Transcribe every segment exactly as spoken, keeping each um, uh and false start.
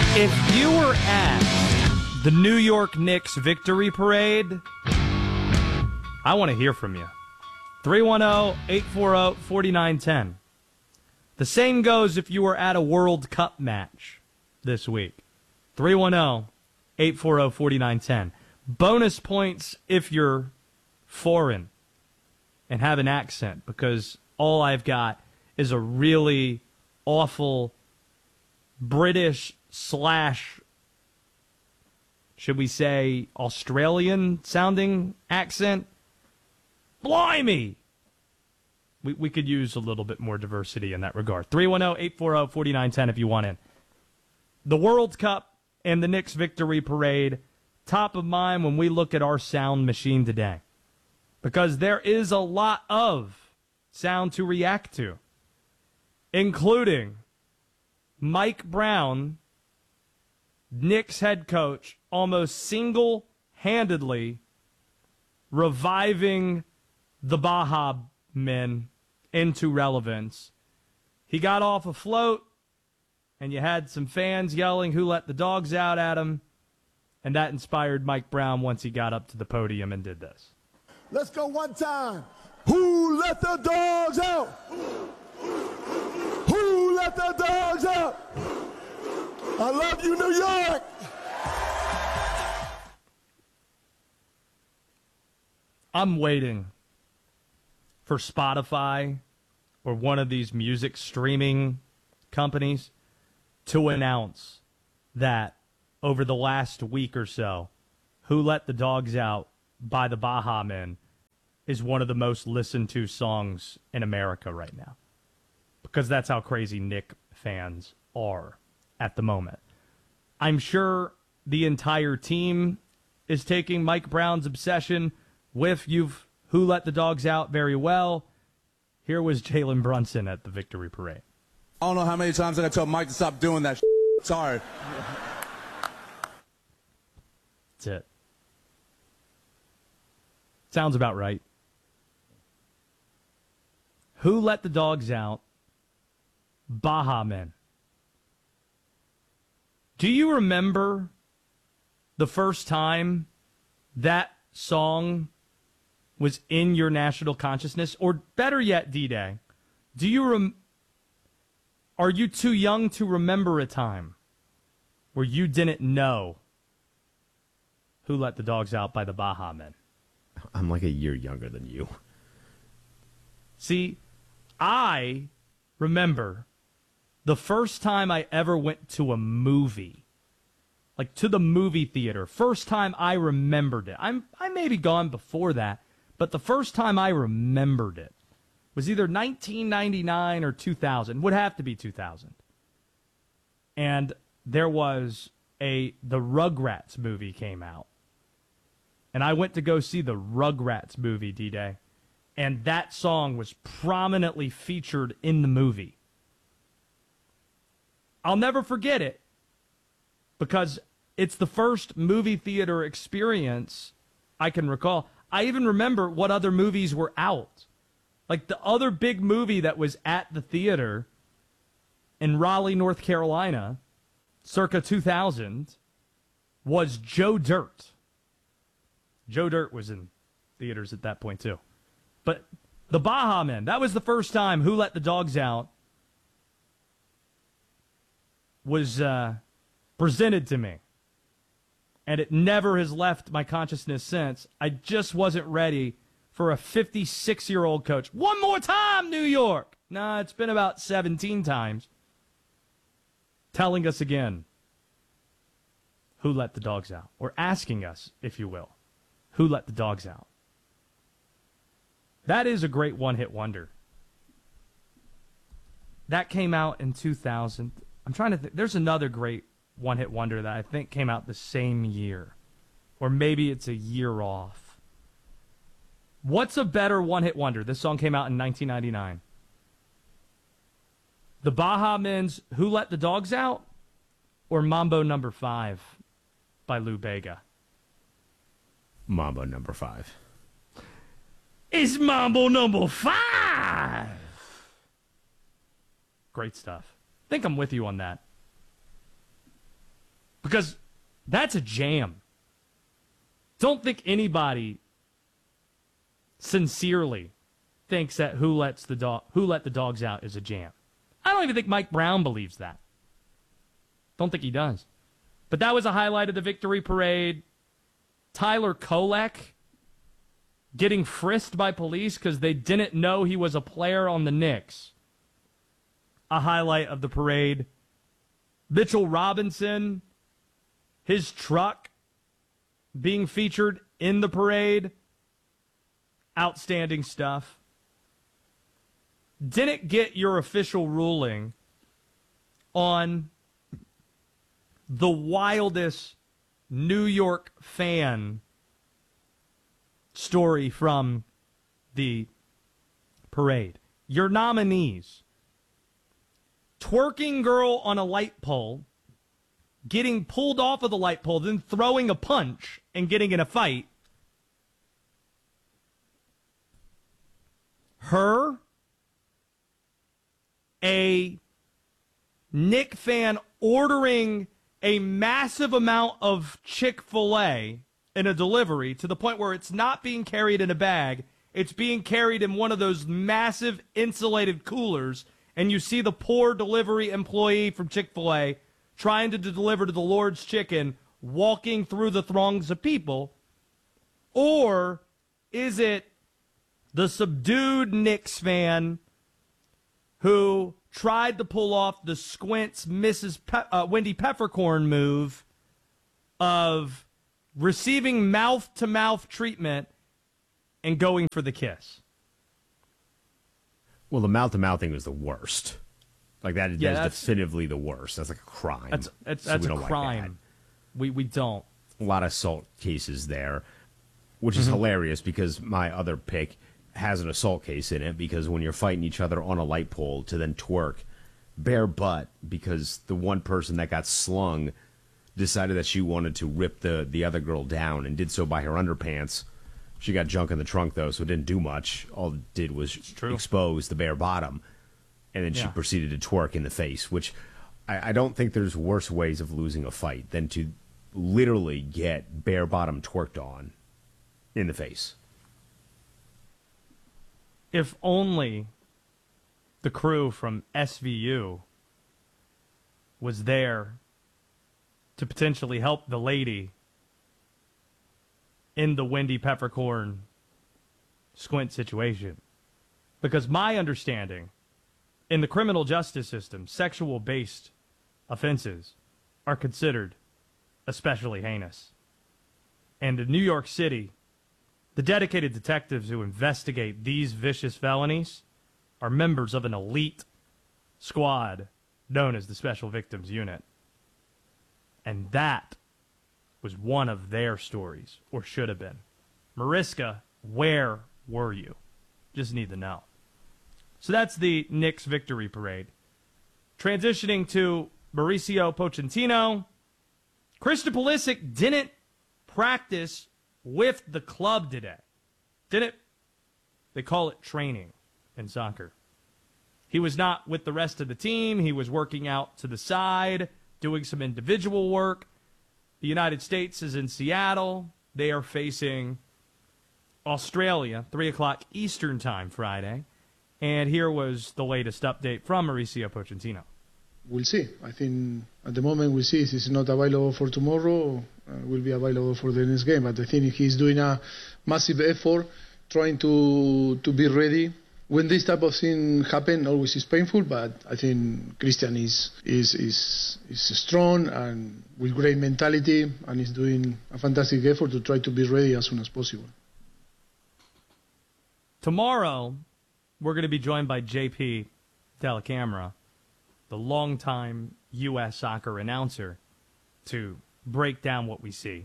If you were at the New York Knicks victory parade, I want to hear from you. three one zero, eight four zero, four nine one zero. The same goes if you were at a World Cup match this week. three one zero, eight four zero, four nine one zero. Bonus points if you're foreign and have an accent, because all I've got is a really awful British slash, should we say, Australian-sounding accent. Blimey! We we could use a little bit more diversity in that regard. three one zero, eight four zero, four nine one zero if you want in. The World Cup and the Knicks victory parade, top of mind when we look at our sound machine today. Because there is a lot of sound to react to, including Mike Brown, Knicks head coach, almost single-handedly reviving the Baja Men into relevance. He got off a float, and you had some fans yelling, "Who let the dogs out?" at him, and that inspired Mike Brown once he got up to the podium and did this. Let's go one time. Who let the dogs out? Who let the dogs out? I love you, New York. I'm waiting for Spotify or one of these music streaming companies to announce that over the last week or so, Who Let the Dogs Out by the Baja Men is one of the most listened to songs in America right now. Because that's how crazy Knick fans are at the moment. I'm sure the entire team is taking Mike Brown's obsession with you've Who Let the Dogs Out very well. Here was Jalen Brunson at the victory parade. I don't know how many times I got to tell Mike to stop doing that shit. Sorry. That's it. Sounds about right. Who Let the Dogs Out? Baja Men. Do you remember the first time that song was in your national consciousness? Or better yet, D-Day, do you rem- are you too young to remember a time where you didn't know Who Let the Dogs Out by the Baja Men? I'm like a year younger than you. See, I remember the first time I ever went to a movie, like to the movie theater. First time I remembered it. I'm I may be gone before that, but the first time I remembered it was either nineteen ninety-nine or two thousand. Would have to be two thousand. And there was a the Rugrats movie came out. And I went to go see the Rugrats movie, D-Day. And that song was prominently featured in the movie. I'll never forget it because it's the first movie theater experience I can recall. I even remember what other movies were out. Like the other big movie that was at the theater in Raleigh, North Carolina, circa two thousand, was Joe Dirt. Joe Dirt was in theaters at that point, too. But the Baja Men, that was the first time Who Let the Dogs Out was uh, presented to me. And it never has left my consciousness since. I just wasn't ready for a fifty-six-year-old coach. One more time, New York! Nah, it's been about seventeen times. Telling us again, Who Let the Dogs Out? Or asking us, if you will, Who Let the Dogs Out? That is a great one-hit wonder. That came out in two thousand. I'm trying to think. There's another great one-hit wonder that I think came out the same year. Or maybe it's a year off. What's a better one-hit wonder? This song came out in nineteen ninety-nine. The Baja Men's Who Let the Dogs Out? Or Mambo Number Five by Lou Bega? Mambo Number Five. It's Mambo Number Five! Great stuff. I think I'm with you on that. Because that's a jam. Don't think anybody sincerely thinks that who lets the dog who let the dogs out is a jam. I don't even think Mike Brown believes that. Don't think he does. But that was a highlight of the victory parade. Tyler Kolek getting frisked by police because they didn't know he was a player on the Knicks. A highlight of the parade. Mitchell Robinson, his truck being featured in the parade. Outstanding stuff. Didn't get your official ruling on the wildest New York fan story from the parade. Your nominees: twerking girl on a light pole, getting pulled off of the light pole, then throwing a punch and getting in a fight. Her, a Knick fan ordering a massive amount of Chick-fil-A in a delivery to the point where it's not being carried in a bag. It's being carried in one of those massive insulated coolers, and you see the poor delivery employee from Chick-fil-A trying to deliver to the Lord's Chicken walking through the throngs of people. Or is it the subdued Knicks fan who tried to pull off the Squints Missus Pe- uh, Wendy Peppercorn move of receiving mouth-to-mouth treatment and going for the kiss? Well, the mouth-to-mouth thing was the worst. Like, that, Yeah, that is that's- definitively the worst. That's like a crime. That's that's, So that's we a don't like crime. we we don't. that. A lot of assault cases there, which is Mm-hmm. hilarious because my other pick has an assault case in it, because when you're fighting each other on a light pole to then twerk bare butt because the one person that got slung decided that she wanted to rip the, the other girl down and did so by her underpants. She got junk in the trunk, though, so it didn't do much. All it did was true. expose the bare bottom. And then she Yeah. proceeded to twerk in the face, which I, I don't think there's worse ways of losing a fight than to literally get bare bottom twerked on in the face. If only the crew from S V U was there to potentially help the lady in the Wendy Peppercorn Squint situation. Because my understanding, in the criminal justice system, sexual-based offenses are considered especially heinous. And in New York City, the dedicated detectives who investigate these vicious felonies are members of an elite squad known as the Special Victims Unit. And that was one of their stories, or should have been. Mariska, where were you? Just need to know. So that's the Knicks victory parade. Transitioning to Mauricio Pochettino. Christian Pulisic didn't practice with the club today. Didn't, they call it training in soccer. He was not with the rest of the team. He was working out to the side, doing some individual work. The United States is in Seattle. They are facing Australia, three o'clock Eastern time Friday. And here was the latest update from Mauricio Pochettino. We'll see. I think at the moment we'll see if it's not available for tomorrow, uh, will be available for the next game. But I think he's doing a massive effort trying to to be ready. When this type of thing happen, always is painful, but I think Christian is is is is strong and with great mentality, and is doing a fantastic effort to try to be ready as soon as possible. Tomorrow, we're going to be joined by J P Dellacamera, the longtime U S soccer announcer, to break down what we see.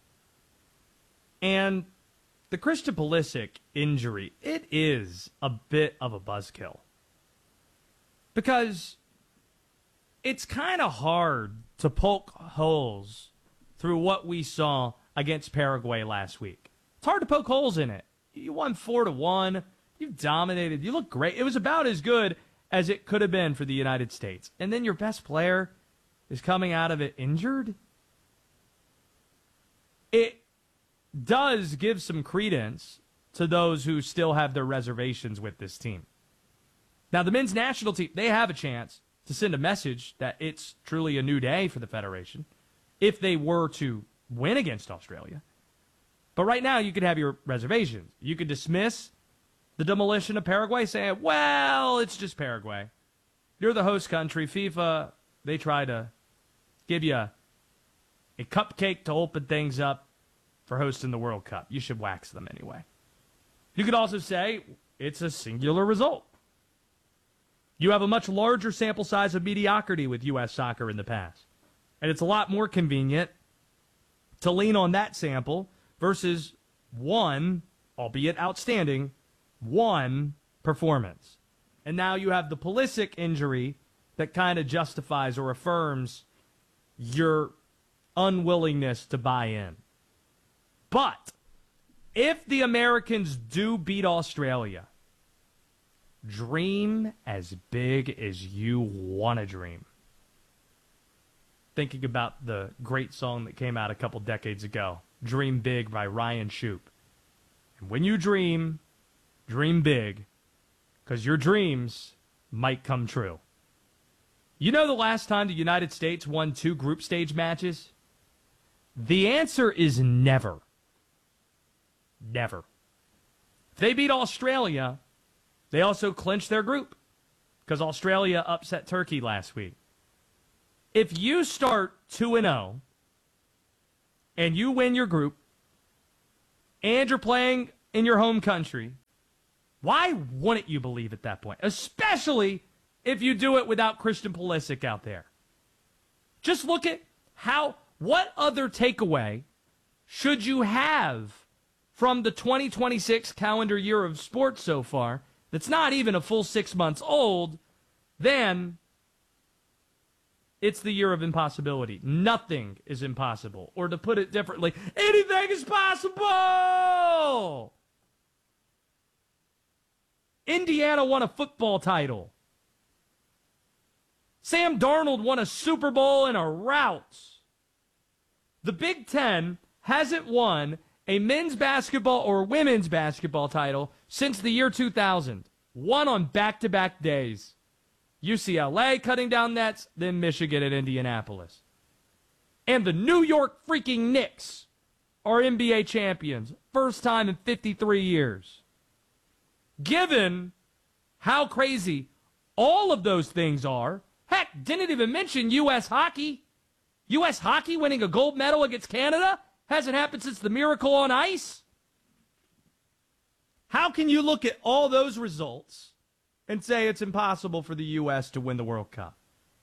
And the Christian Pulisic injury, it is a bit of a buzzkill. Because it's kind of hard to poke holes through what we saw against Paraguay last week. It's hard to poke holes in it. You won four to one. You dominated. You look great. It was about as good as it could have been for the United States. And then your best player is coming out of it injured? it does give some credence to those who still have their reservations with this team. Now, the men's national team, they have a chance to send a message that it's truly a new day for the Federation if they were to win against Australia. But right now, you could have your reservations. You could dismiss the demolition of Paraguay, saying, well, it's just Paraguay. You're the host country. FIFA, they try to give you a, a cupcake to open things up for hosting the World Cup. You should wax them anyway. You could also say it's a singular result. You have a much larger sample size of mediocrity with U S soccer in the past. And it's a lot more convenient to lean on that sample versus one, albeit outstanding, one performance. And now you have the Pulisic injury that kind of justifies or affirms your unwillingness to buy in. But if the Americans do beat Australia, dream as big as you want to dream. Thinking about the great song that came out a couple decades ago, Dream Big by Ryan Shoup. And when you dream, dream big, because your dreams might come true. You know the last time the United States won two group stage matches? The answer is never. Never. If they beat Australia, they also clinched their group because Australia upset Turkey last week. If you start two and oh and you win your group and you're playing in your home country, why wouldn't you believe at that point? Especially if you do it without Christian Pulisic out there. Just look at how, what other takeaway should you have from the twenty twenty-six calendar year of sports so far that's not even a full six months old, then it's the year of impossibility. Nothing is impossible. Or to put it differently, anything is possible! Indiana won a football title. Sam Darnold won a Super Bowl in a rout. The Big Ten hasn't won a men's basketball or women's basketball title since the year two thousand. One on back-to-back days. U C L A cutting down nets, then Michigan at Indianapolis. And the New York freaking Knicks are N B A champions. First time in fifty-three years. Given how crazy all of those things are, heck, didn't even mention U S hockey. U S hockey winning a gold medal against Canada hasn't happened since the Miracle on Ice. How can you look at all those results and say it's impossible for the U S to win the World Cup?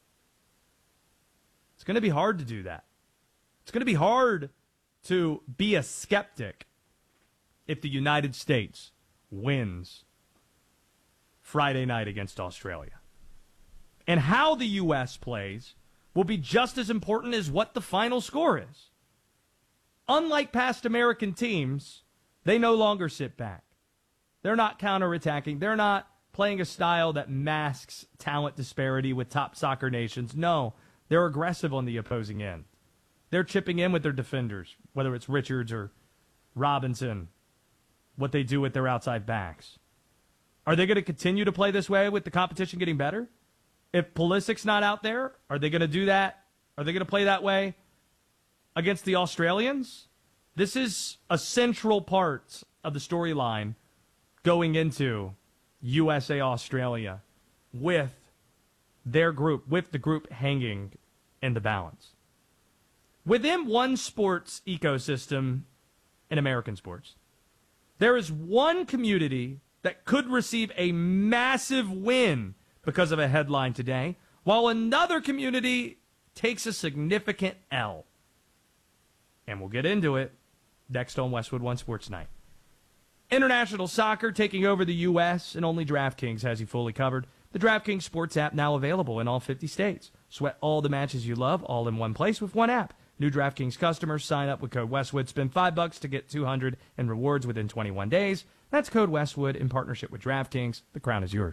It's going to be hard to do that. It's going to be hard to be a skeptic if the United States wins Friday night against Australia. And how the U S plays will be just as important as what the final score is. Unlike past American teams, they no longer sit back. They're not counterattacking. They're not playing a style that masks talent disparity with top soccer nations. No, they're aggressive on the opposing end. They're chipping in with their defenders, whether it's Richards or Robinson, what they do with their outside backs. Are they going to continue to play this way with the competition getting better? If Pulisic's not out there, are they going to do that? Are they going to play that way against the Australians? This is a central part of the storyline going into U S A Australia with their group, with the group hanging in the balance. Within one sports ecosystem in American sports, there is one community that could receive a massive win because of a headline today, while another community takes a significant L. And we'll get into it next on Westwood One Sports Night. International soccer taking over the U S, and only DraftKings has you fully covered. The DraftKings Sports app now available in all fifty states. Sweat all the matches you love, all in one place with one app. New DraftKings customers sign up with code Westwood. Spend five bucks to get two hundred in rewards within twenty-one days. That's code Westwood in partnership with DraftKings. The crown is yours.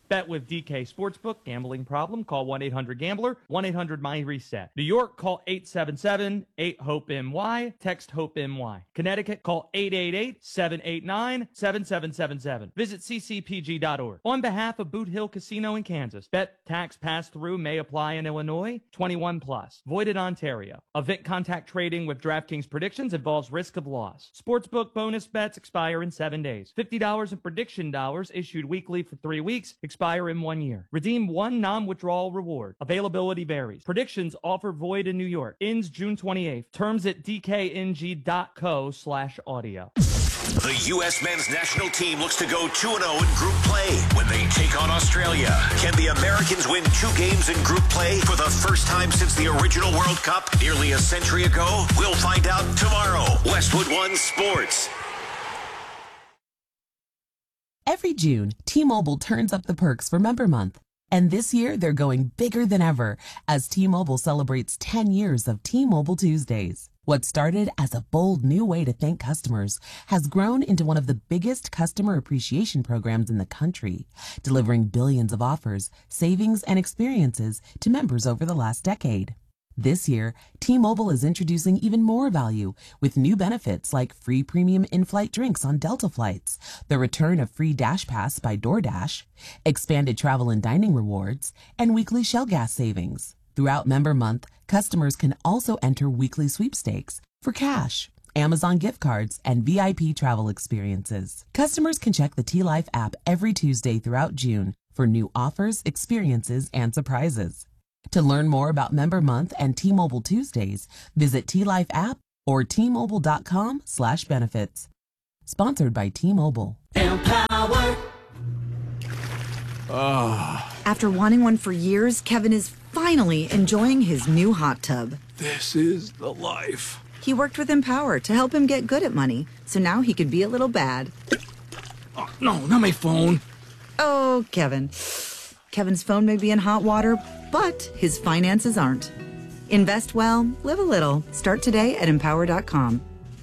Bet with D K Sportsbook. Gambling problem? Call one eight hundred gambler, one eight hundred my reset. New York, call eight seven seven eight hope M Y. Text HOPE-M-Y. Connecticut, call eight eight eight seven eight nine seven seven seven seven. Visit c c p g dot org. On behalf of Boot Hill Casino in Kansas, bet tax pass-through may apply in Illinois. twenty-one plus. Void in Ontario. Event contact trading with DraftKings predictions involves risk of loss. Sportsbook bonus bets expire in seven days. fifty dollars in prediction dollars issued weekly for three weeks expire in one year. Redeem one non-withdrawal reward. Availability varies. Predictions offer void in New York. Ends June twenty-eighth. Terms at d k n g dot co slash audio. The U S men's national team looks to go two and oh in group play when they take on Australia. Can the Americans win two games in group play for the first time since the original World Cup nearly a century ago? We'll find out tomorrow. Westwood One Sports. Every June, T-Mobile turns up the perks for Member Month. And this year, they're going bigger than ever as T-Mobile celebrates ten years of T-Mobile Tuesdays. What started as a bold new way to thank customers has grown into one of the biggest customer appreciation programs in the country, delivering billions of offers, savings, and experiences to members over the last decade. This year, T-Mobile is introducing even more value with new benefits like free premium in-flight drinks on Delta flights, the return of free Dash Pass by DoorDash, expanded travel and dining rewards, and weekly Shell gas savings. Throughout Member Month, customers can also enter weekly sweepstakes for cash, Amazon gift cards, and V I P travel experiences. Customers can check the T-Life app every Tuesday throughout June for new offers, experiences, and surprises. To learn more about Member Month and T-Mobile Tuesdays, visit T-Life app or T-Mobile.com slash benefits. Sponsored by T-Mobile. Empower. Ah. After wanting one for years, Kevin is finally enjoying his new hot tub. This is the life. He worked with Empower to help him get good at money, so now he could be a little bad. Oh, no, not my phone. Oh, Kevin. Kevin's phone may be in hot water, but his finances aren't. Invest well, live a little. Start today at empower dot com.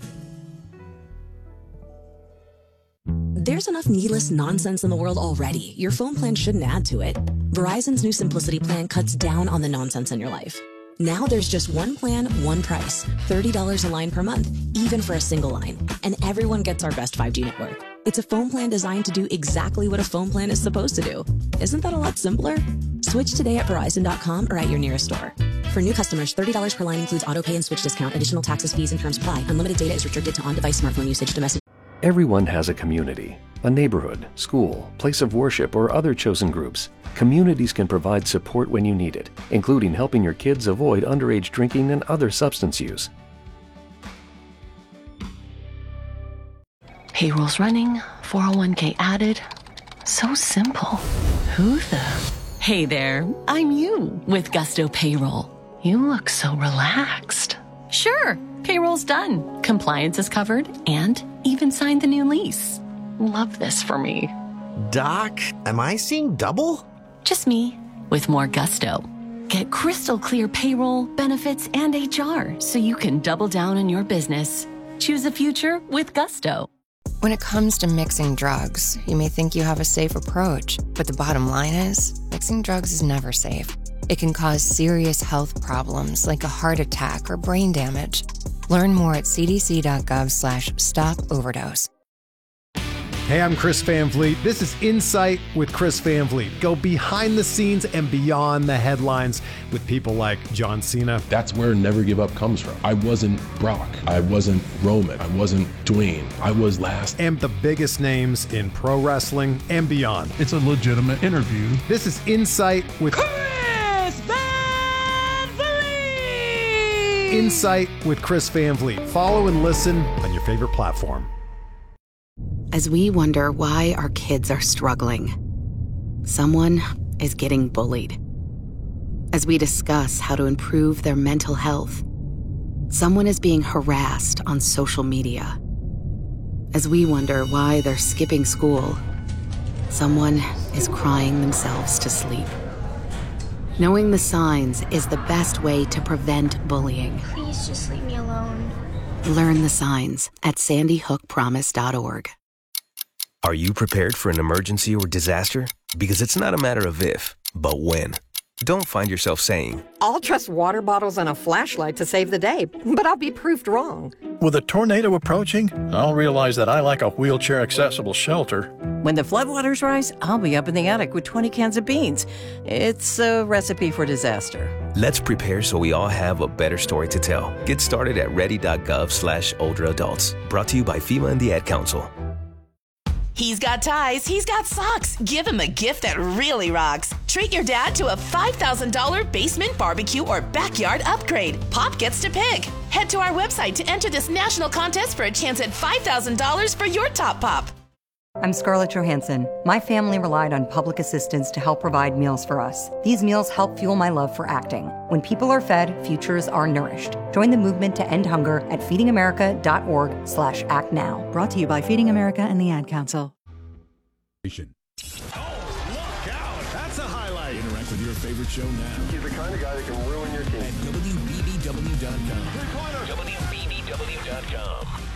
There's enough needless nonsense in the world already. Your phone plan shouldn't add to it. Verizon's new Simplicity plan cuts down on the nonsense in your life. Now there's just one plan, one price. thirty dollars a line per month, even for a single line. And everyone gets our best five G network. It's a phone plan designed to do exactly what a phone plan is supposed to do. Isn't that a lot simpler? Switch today at Verizon dot com or at your nearest store. For new customers, thirty dollars per line includes auto pay and switch discount. Additional taxes, fees, and terms apply. Unlimited data is restricted to on-device smartphone usage. Domestic. Everyone has a community, a neighborhood, school, place of worship, or other chosen groups. Communities can provide support when you need it, including helping your kids avoid underage drinking and other substance use. Payroll's running, four oh one k added. So simple. Who the? Hey there, I'm you with Gusto Payroll. You look so relaxed. Sure, payroll's done. Compliance is covered and even signed the new lease. Love this for me. Doc, am I seeing double? Just me with more gusto. Get crystal clear payroll, benefits, and H R so you can double down on your business. Choose a future with Gusto. When it comes to mixing drugs, you may think you have a safe approach, but the bottom line is, mixing drugs is never safe. It can cause serious health problems like a heart attack or brain damage. Learn more at c d c dot gov slash stop overdose. Hey, I'm Chris Van Vliet. This is Insight with Chris Van Vliet. Go behind the scenes and beyond the headlines with people like John Cena. That's where Never Give Up comes from. I wasn't Brock. I wasn't Roman. I wasn't Dwayne. I was last. And the biggest names in pro wrestling and beyond. It's a legitimate interview. This is Insight with Chris Van Vliet! Insight with Chris Van Vliet. Follow and listen on your favorite platform. As we wonder why our kids are struggling, someone is getting bullied. As we discuss how to improve their mental health, someone is being harassed on social media. As we wonder why they're skipping school, someone is crying themselves to sleep. Knowing the signs is the best way to prevent bullying. Please just leave me alone. Learn the signs at sandy hook promise dot org. Are you prepared for an emergency or disaster? Because it's not a matter of if, but when. Don't find yourself saying, I'll trust water bottles and a flashlight to save the day, but I'll be proved wrong. With a tornado approaching, I'll realize that I like a wheelchair-accessible shelter. When the floodwaters rise, I'll be up in the attic with twenty cans of beans. It's a recipe for disaster. let's prepare so we all have a better story to tell. Get started at ready.gov slash older adults. Brought to you by FEMA and the Ad Council. He's got ties, he's got socks. Give him a gift that really rocks. Treat your dad to a five thousand dollars basement barbecue or backyard upgrade. Pop gets to pick. Head to our website to enter this national contest for a chance at five thousand dollars for your top pop. I'm Scarlett Johansson. My family relied on public assistance to help provide meals for us. These meals help fuel my love for acting. When people are fed, futures are nourished. Join the movement to end hunger at feedingamerica.org slash act now. Brought to you by Feeding America and the Ad Council. That's a highlight. Interact with your favorite show now. He's the kind of guy that can ruin your team. At W B B W dot com. W B B W dot com.